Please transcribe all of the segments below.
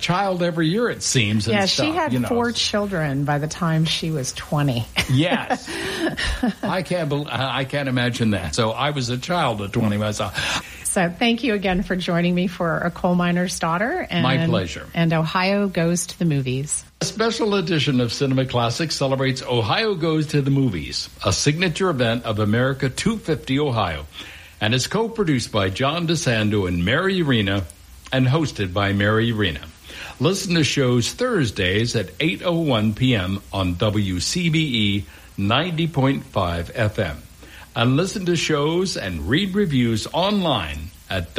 child every year, it seems. Yeah, and she stuff, had 4 children by the time she was 20. Yes. I can't imagine that. So I was a child at 20 myself. So thank you again for joining me for A Coal Miner's Daughter. My pleasure. And Ohio Goes to the Movies. A special edition of Cinema Classics celebrates Ohio Goes to the Movies, a signature event of America 250 Ohio, and is co-produced by John DeSando and Mary Arena and hosted by Mary Arena. Listen to shows Thursdays at 8:01 p.m. on WCBE 90.5 FM. And listen to shows and read reviews online at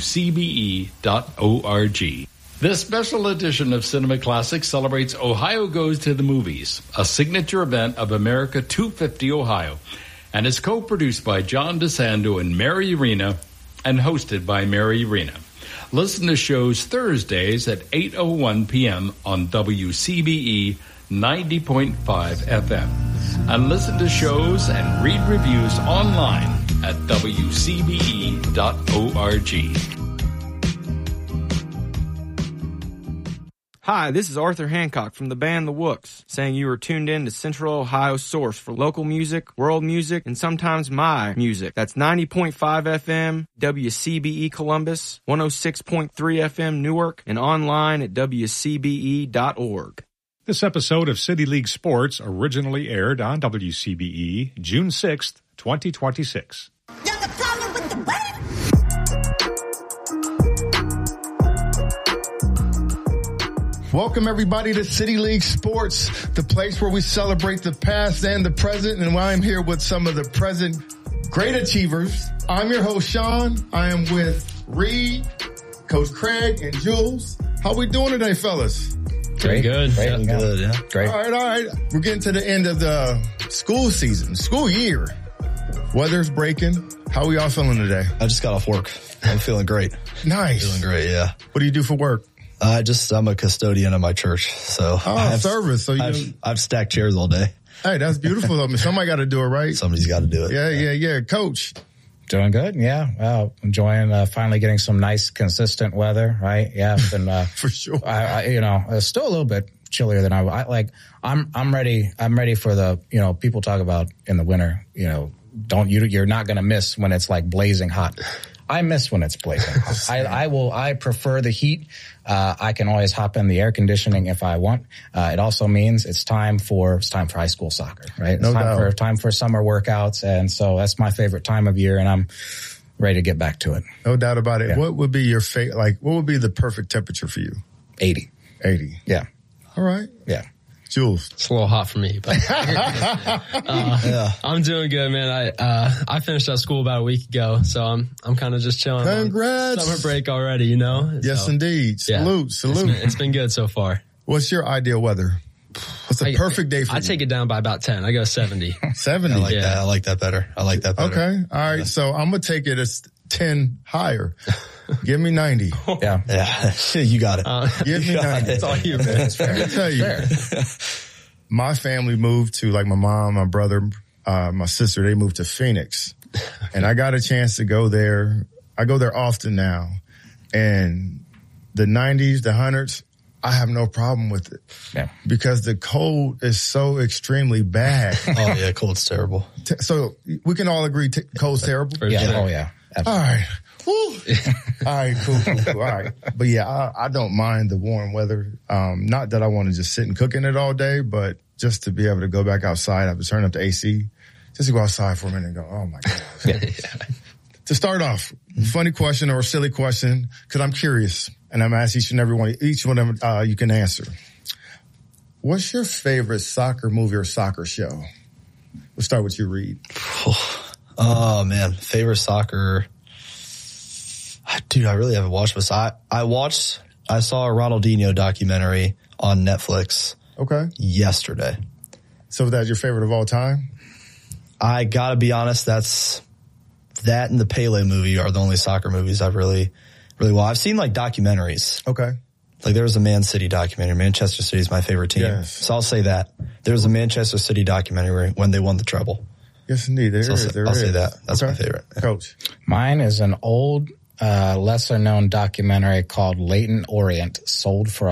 WCBE.org. This special edition of Cinema Classics celebrates Ohio Goes to the Movies, a signature event of America 250 Ohio, and is co-produced by John DeSando and Mary Arena and hosted by Mary Arena. Listen to shows Thursdays at 8:01 p.m. on WCBE 90.5 FM. And listen to shows and read reviews online at WCBE.org. Hi, this is Arthur Hancock from the band The Wooks, saying you are tuned in to Central Ohio's source for local music, world music, and sometimes my music. That's 90.5 FM, WCBE Columbus, 106.3 FM Newark, and online at WCBE.org. This episode of City League Sports originally aired on WCBE June 6th, 2026. Welcome, everybody, to City League Sports, the place where we celebrate the past and the present. And I'm here with some of the present great achievers. I'm your host, Sean. I am with Reed, Coach Craig, and Jules. How we doing today, fellas? Great. Good. Great. Good, yeah. Great. All right. We're getting to the end of the school season, school year. Weather's breaking. How we all feeling today? I just got off work. I'm feeling great. Nice. Feeling great, yeah. What do you do for work? I'm a custodian of my church, so service. So I've stacked chairs all day. Hey, that's beautiful. I mean, somebody got to do it, right? Somebody's got to do it. Yeah. Coach, doing good. Yeah, enjoying finally getting some nice, consistent weather. Right? Yeah, been for sure. It's still a little bit chillier than I like. I'm ready. I'm ready for the people talk about in the winter. You're not going to miss when it's like blazing hot. I miss when it's blazing hot. I prefer the heat. I can always hop in the air conditioning if I want. It also means it's time for high school soccer, right? It's time for summer workouts. And so that's my favorite time of year, and I'm ready to get back to it. No doubt about it. Yeah. What would be your what would be the perfect temperature for you? 80. Yeah. All right. Yeah. Jules. It's a little hot for me, but I'm doing good, man. I finished up school about a week ago, so I'm kind of just chilling. Congrats. Summer break already, Yes, indeed. Salute. It's been good so far. What's your ideal weather? What's the perfect day for you? I take it down by about 10. I go 70. 70? I like that. I like that better. Okay. All right. Yeah. So I'm going to take it as 10 higher. Give me 90. Yeah. You got it. Give me 90. That's all you, man. Let me tell you, my family moved to, my mom, my brother, my sister, they moved to Phoenix. And I got a chance to go there. I go there often now. And the 90s, the 100s, I have no problem with it. Yeah. Because the cold is so extremely bad. Oh, yeah, cold's terrible. So we can all agree cold's terrible? Yeah. Sure. Oh, yeah. Absolutely. All right. Woo. All right, cool. All right. But yeah, I don't mind the warm weather. Not that I want to just sit and cook in it all day, but just to be able to go back outside, I have to turn up the AC, just to go outside for a minute and go, oh my God. Yeah. To start off, funny question or a silly question, because I'm curious, and I'm asking each one of them you can answer. What's your favorite soccer movie or soccer show? We'll start with you, Reed. Oh man, favorite soccer. Dude, I really haven't watched this. I saw a Ronaldinho documentary on Netflix. Okay. Yesterday. So that's your favorite of all time? I gotta be honest, that and the Pele movie are the only soccer movies I've really I've seen documentaries. Okay. There was a Man City documentary. Manchester City is my favorite team. Yes. So I'll say that. There was a Manchester City documentary when they won the treble. Yes, indeed. There is. I'll say that. That's my favorite. Coach. Mine is an old, lesser known documentary called Leyton Orient, Sold for